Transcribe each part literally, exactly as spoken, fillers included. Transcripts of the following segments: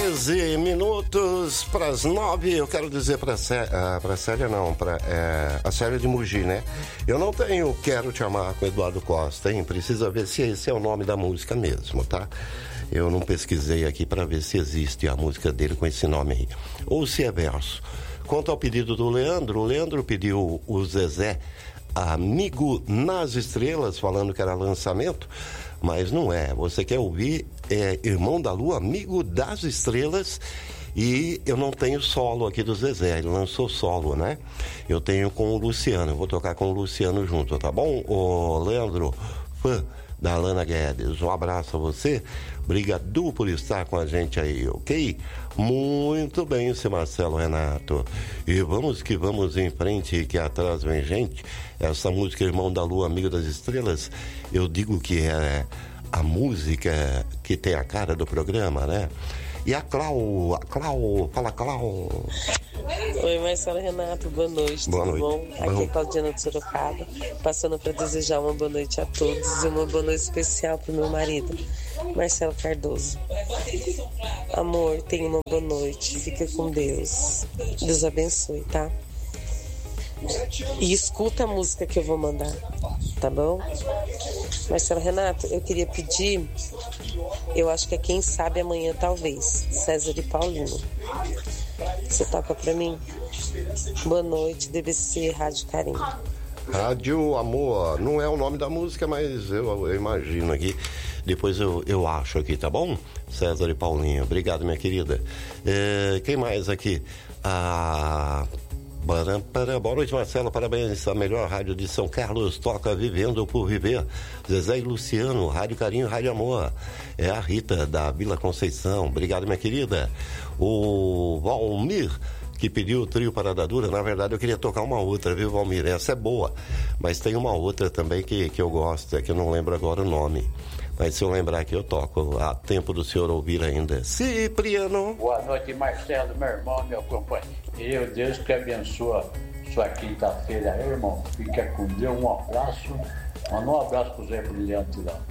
treze minutos para as nove. Eu quero dizer para a Célia, não, para é, a Célia de Mogi, né? Eu não tenho Quero Te Amar com Eduardo Costa, hein? Precisa ver se esse é o nome da música mesmo, tá? Eu não pesquisei aqui para ver se existe a música dele com esse nome aí. Ou se é verso. Quanto ao pedido do Leandro, o Leandro pediu o Zezé, Amigo nas Estrelas, falando que era lançamento, mas não é. Você quer ouvir é, Irmão da Lua, Amigo das Estrelas, e eu não tenho solo aqui do Zezé, ele lançou solo, né? Eu tenho com o Luciano, eu vou tocar com o Luciano junto, tá bom? Ô Leandro, fã da Alana Guedes, um abraço a você, obrigado por estar com a gente aí, ok? Muito bem, seu Marcelo Renato, e vamos que vamos em frente, que atrás vem gente. Essa música Irmão da Lua, Amigo das Estrelas, eu digo que é a música que tem a cara do programa, né? E a Clau, a Clau, fala Clau. Oi, Marcelo Renato, boa noite, boa tudo noite. bom? Aqui bom. É Claudiana de Sorocaba, passando para desejar uma boa noite a todos e uma boa noite especial para o meu marido, Marcelo Cardoso. Amor, tenha uma boa noite, fica com Deus, Deus abençoe, tá? E escuta a música que eu vou mandar, tá bom? Marcelo Renato, eu queria pedir, eu acho que é Quem Sabe Amanhã Talvez, César e Paulino. Você toca pra mim? Boa noite, D B C Rádio Carinho. Rádio Amor, não é o nome da música, mas eu, eu imagino aqui. Depois eu, eu acho aqui, tá bom? César e Paulinho, obrigado, minha querida. É, quem mais aqui? A... Boa noite, Marcelo, parabéns, a melhor rádio de São Carlos, toca Vivendo por Viver. Zezé e Luciano, Rádio Carinho, Rádio Amor. É a Rita da Vila Conceição, obrigado, minha querida. O Valmir, que pediu o trio Parada Dura, na verdade eu queria tocar uma outra, viu, Valmir? Essa é boa, mas tem uma outra também que, que eu gosto, é que eu não lembro agora o nome. Mas se eu lembrar aqui eu toco, há tempo do senhor ouvir ainda. Cipriano. Boa noite, Marcelo, meu irmão, meu companheiro. Deus que abençoe sua quinta-feira, irmão. Fica com Deus, um abraço. Manda um abraço pro Zé Brilhante lá.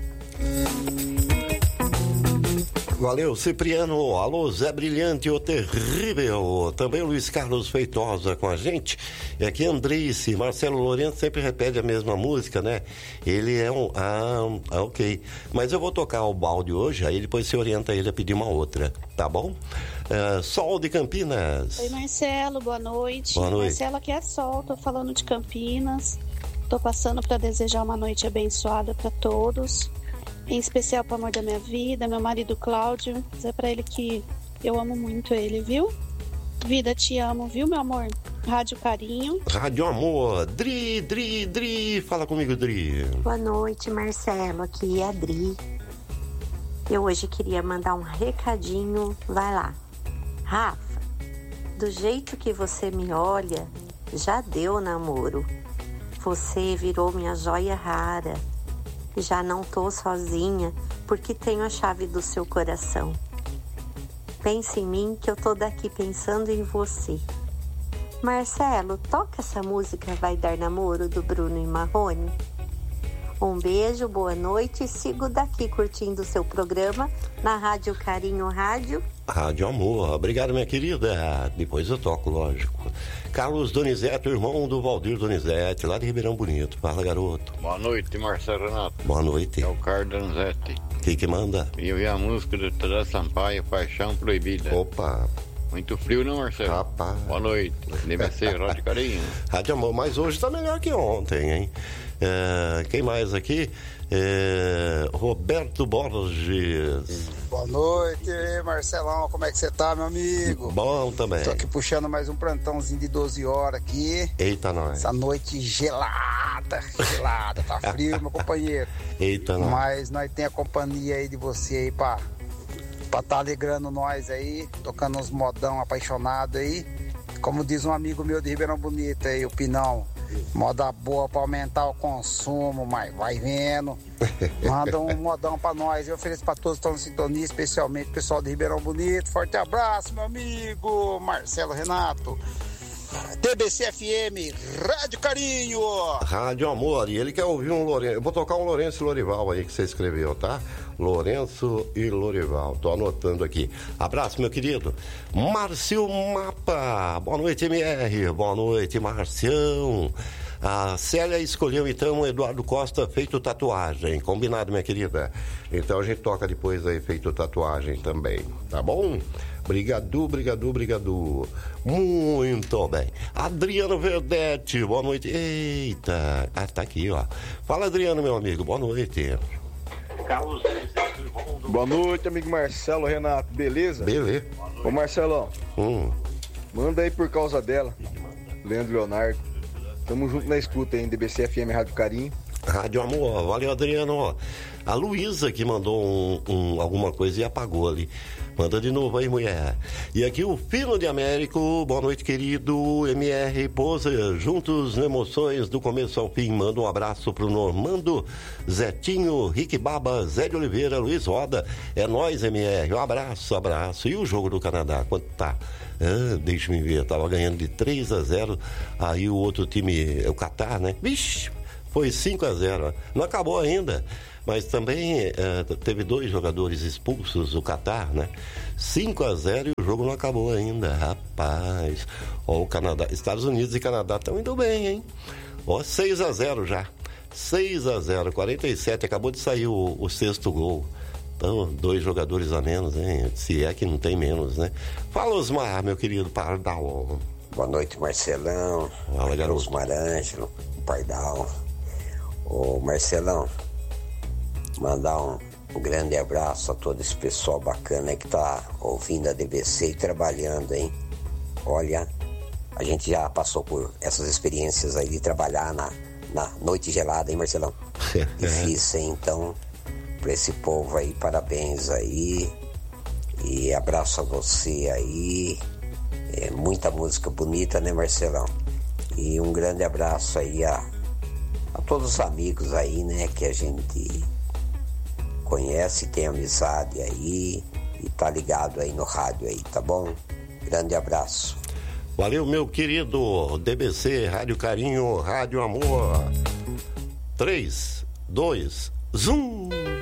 Valeu, Cipriano. Alô, Zé Brilhante, o terrível. Também o Luiz Carlos Feitosa com a gente. E aqui Andrice, Marcelo Lourenço sempre repete a mesma música, né? Ele é um... Ah, ok. Mas eu vou tocar o balde hoje, aí depois você orienta ele a pedir uma outra, tá bom? Uh, Sol de Campinas. Oi, Marcelo, boa noite. Boa noite. Marcelo, aqui é Sol, tô falando de Campinas. Tô passando para desejar uma noite abençoada para todos. Em especial para o amor da minha vida, meu marido Cláudio. Dizer para ele que eu amo muito ele, viu? Vida, te amo, viu, meu amor? Rádio Carinho. Rádio Amor. Dri, Dri, Dri. Fala comigo, Dri. Boa noite, Marcelo. Aqui é a Dri. Eu hoje queria mandar um recadinho. Vai lá. Rafa, do jeito que você me olha, já deu namoro. Você virou minha joia rara. Já não tô sozinha, porque tenho a chave do seu coração. Pense em mim, que eu tô daqui pensando em você. Marcelo, toca essa música Vai Dar Namoro, do Bruno e Marrone. Um beijo, boa noite e sigo daqui curtindo o seu programa na Rádio Carinho Rádio. Rádio Amor, obrigado, minha querida. Depois eu toco, lógico. Carlos Donizete, irmão do Valdir Donizete, lá de Ribeirão Bonito. Fala, garoto. Boa noite, Marcelo Renato. Boa noite. É o Carlos Donizete. O que que manda? E eu vi a música do Tadeu Sampaio, Paixão Proibida. Opa. Muito frio, não, Marcelo? Rapaz. Boa noite. Deve ser Rádio Carinho. Rádio Amor, mas hoje tá melhor que ontem, hein? É, quem mais aqui? É, Roberto Borges. Boa noite, Marcelão. Como é que você tá, meu amigo? Bom também. Tô aqui puxando mais um plantãozinho de doze horas aqui. Eita, nós. Essa noite gelada, gelada. Tá frio, meu companheiro. Eita, nós. Mas nós tem a companhia aí de você aí pra pra tá alegrando nós aí, tocando uns modão apaixonado aí. Como diz um amigo meu de Ribeirão Bonito aí, o Pinão. Moda boa pra aumentar o consumo, mas vai vendo. Manda um modão pra nós. Eu ofereço pra todos que estão em sintonia, especialmente o pessoal de Ribeirão Bonito. Forte abraço, meu amigo Marcelo Renato. T B C F M, Rádio Carinho. Rádio Amor, e ele quer ouvir um Lourenço. Eu vou tocar um Lourenço Lorival aí que você escreveu, tá? Lourenço e Lorival. Tô anotando aqui. Abraço, meu querido. Márcio Mapa. Boa noite, M R. Boa noite, Marcião. A Célia escolheu, então, o Eduardo Costa, Feito Tatuagem. Combinado, minha querida? Então a gente toca depois aí, Feito Tatuagem também. Tá bom? Brigadu, brigadu, brigadu. Muito bem. Adriano Verdete, boa noite. Eita, ah, tá aqui, ó. Fala, Adriano, meu amigo, boa noite. Carlos. Boa noite, amigo Marcelo, Renato, beleza? Beleza. Ô, Marcelão, hum. manda aí Por Causa Dela, Leandro Leonardo. Tamo junto na escuta aí, D B C F M Rádio Carinho. Rádio Amor, valeu, Adriano. A Luísa que mandou um, um, alguma coisa e apagou ali. Manda de novo aí, mulher. E aqui o Filho de Américo, boa noite, querido. M R Pousa, juntos nas emoções do começo ao fim. Manda um abraço pro Normando, Zetinho, Rick Baba, Zé de Oliveira, Luiz Roda. É nóis, M R. Um abraço, abraço. E o jogo do Canadá, quanto tá? Ah, deixa eu ver, tava ganhando de três a zero. Aí o outro time, o Catar, né? Vixe, foi cinco a zero. Não acabou ainda. Mas também uh, teve dois jogadores expulsos, o Catar, né? cinco a zero e o jogo não acabou ainda, rapaz. Ó, o Canadá, Estados Unidos e Canadá estão indo bem, hein? Ó, seis a zero já. seis a zero, quarenta e sete, acabou de sair o, o sexto gol. Então, dois jogadores a menos, hein? Se é que não tem menos, né? Fala, Osmar, meu querido Pardal. Boa noite, Marcelão. Fala, garoto. Osmar Ângelo, Pardal. Ô, Marcelão, mandar um, um grande abraço a todo esse pessoal bacana que tá ouvindo a D B C e trabalhando, hein? Olha, a gente já passou por essas experiências aí de trabalhar na, na noite gelada, hein, Marcelão? Difícil, hein? Então, pra esse povo aí, parabéns aí. E abraço a você aí. É, muita música bonita, né, Marcelão? E um grande abraço aí a, a todos os amigos aí, né, que a gente conhece, tem amizade aí e tá ligado aí no rádio aí, tá bom? Grande abraço. Valeu, meu querido D B C, Rádio Carinho, Rádio Amor. três, dois, zoom!